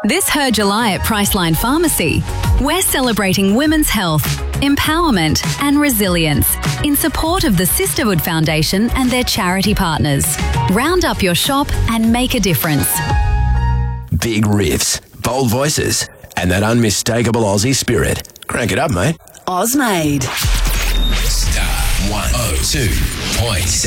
This Her July at Priceline Pharmacy, we're celebrating women's health, empowerment and resilience in support of the Sisterhood Foundation and their charity partners. Round up your shop and make a difference. Big riffs, bold voices, and that unmistakable Aussie spirit. Crank it up, mate. Ozmade. Star 102.7.